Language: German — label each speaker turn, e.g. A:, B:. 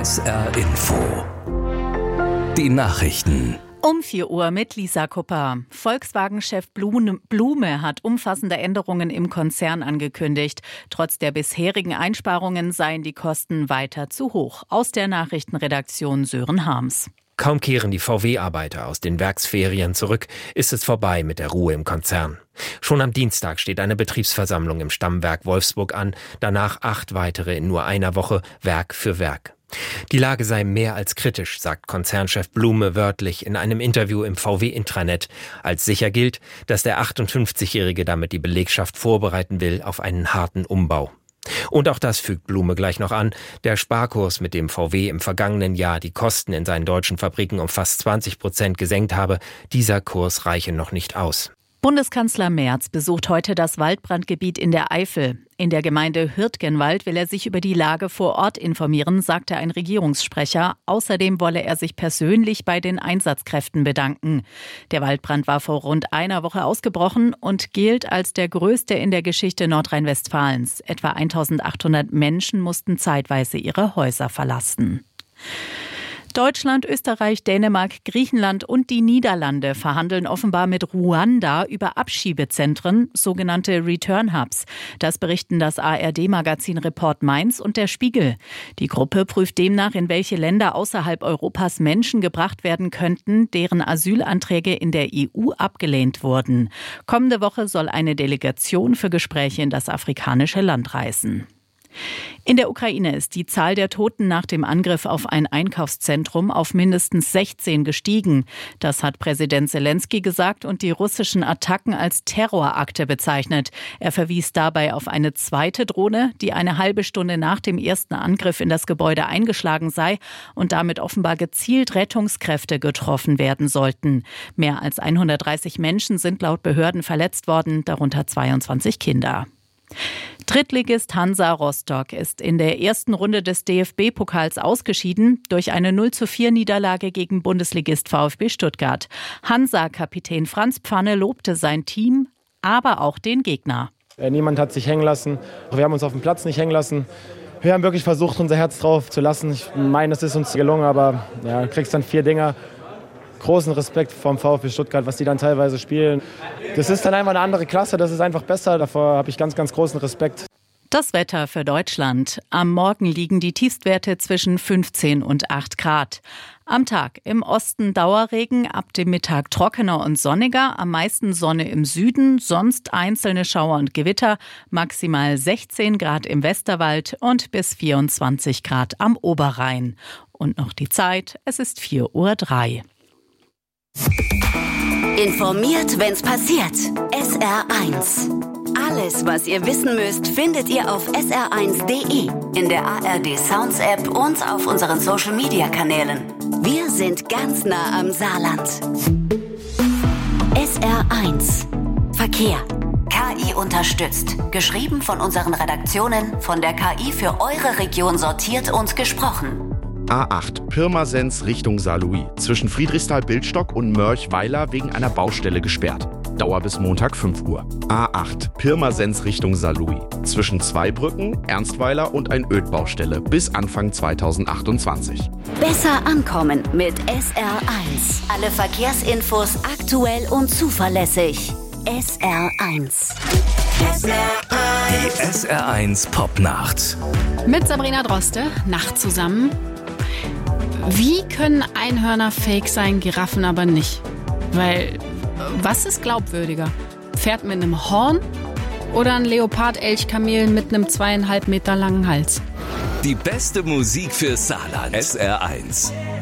A: SR Info. Die Nachrichten.
B: Um 4 Uhr mit Lisa Kupper. Volkswagen-Chef Blume hat umfassende Änderungen im Konzern angekündigt. Trotz der bisherigen Einsparungen seien die Kosten weiter zu hoch. Aus der Nachrichtenredaktion Sören Harms.
C: Kaum kehren die VW-Arbeiter aus den Werksferien zurück, ist es vorbei mit der Ruhe im Konzern. Schon am Dienstag steht eine Betriebsversammlung im Stammwerk Wolfsburg an, danach 8 weitere in nur einer Woche, Werk für Werk. Die Lage sei mehr als kritisch, sagt Konzernchef Blume wörtlich in einem Interview im VW-Intranet. Als sicher gilt, dass der 58-Jährige damit die Belegschaft vorbereiten will auf einen harten Umbau. Und auch das fügt Blume gleich noch an. Der Sparkurs, mit dem VW im vergangenen Jahr die Kosten in seinen deutschen Fabriken um fast 20% gesenkt habe, dieser Kurs reiche noch nicht aus.
B: Bundeskanzler Merz besucht heute das Waldbrandgebiet in der Eifel. In der Gemeinde Hürtgenwald will er sich über die Lage vor Ort informieren, sagte ein Regierungssprecher. Außerdem wolle er sich persönlich bei den Einsatzkräften bedanken. Der Waldbrand war vor rund einer Woche ausgebrochen und gilt als der größte in der Geschichte Nordrhein-Westfalens. Etwa 1800 Menschen mussten zeitweise ihre Häuser verlassen. Deutschland, Österreich, Dänemark, Griechenland und die Niederlande verhandeln offenbar mit Ruanda über Abschiebezentren, sogenannte Return Hubs. Das berichten das ARD-Magazin Report Mainz und der Spiegel. Die Gruppe prüft demnach, in welche Länder außerhalb Europas Menschen gebracht werden könnten, deren Asylanträge in der EU abgelehnt wurden. Kommende Woche soll eine Delegation für Gespräche in das afrikanische Land reisen. In der Ukraine ist die Zahl der Toten nach dem Angriff auf ein Einkaufszentrum auf mindestens 16 gestiegen. Das hat Präsident Selenskyj gesagt und die russischen Attacken als Terrorakte bezeichnet. Er verwies dabei auf eine zweite Drohne, die eine halbe Stunde nach dem ersten Angriff in das Gebäude eingeschlagen sei und damit offenbar gezielt Rettungskräfte getroffen werden sollten. Mehr als 130 Menschen sind laut Behörden verletzt worden, darunter 22 Kinder. Drittligist Hansa Rostock ist in der ersten Runde des DFB-Pokals ausgeschieden durch eine 0:4-Niederlage gegen Bundesligist VfB Stuttgart. Hansa-Kapitän Franz Pfanne lobte sein Team, aber auch den Gegner.
D: Niemand hat sich hängen lassen. Wir haben uns auf dem Platz nicht hängen lassen. Wir haben wirklich versucht, unser Herz drauf zu lassen. Ich meine, es ist uns gelungen, aber ja, kriegst dann 4 Dinger. Großen Respekt vom VfB Stuttgart, was die dann teilweise spielen. Das ist dann einfach eine andere Klasse, das ist einfach besser. Davor habe ich ganz, ganz großen Respekt.
B: Das Wetter für Deutschland. Am Morgen liegen die Tiefstwerte zwischen 15 und 8 Grad. Am Tag im Osten Dauerregen, ab dem Mittag trockener und sonniger, am meisten Sonne im Süden, sonst einzelne Schauer und Gewitter, maximal 16 Grad im Westerwald und bis 24 Grad am Oberrhein. Und noch die Zeit, es ist 4:03 Uhr.
E: Informiert, wenn's passiert. SR1. Alles, was ihr wissen müsst, findet ihr auf sr1.de, in der ARD Sounds App und auf unseren Social Media Kanälen. Wir sind ganz nah am Saarland. SR1. Verkehr. KI unterstützt. Geschrieben von unseren Redaktionen, von der KI für eure Region sortiert und gesprochen.
F: A8 Pirmasens Richtung Saarlouis. Zwischen Friedrichsthal-Bildstock und Mörch-Weiler wegen einer Baustelle gesperrt. Dauer bis Montag 5 Uhr. A8 Pirmasens Richtung Saarlouis. Zwischen Zweibrücken, Ernstweiler und ein Ödbaustelle bis Anfang 2028.
E: Besser ankommen mit SR1. Alle Verkehrsinfos aktuell und zuverlässig. SR1.
A: Die SR1 Popnacht.
G: Mit Sabrina Droste, Nacht zusammen. Wie können Einhörner fake sein, Giraffen aber nicht? Weil, was ist glaubwürdiger? Pferd mit einem Horn oder ein Leopard-Elchkamel mit einem 2,5 Meter langen Hals?
A: Die beste Musik für Saarland. SR1.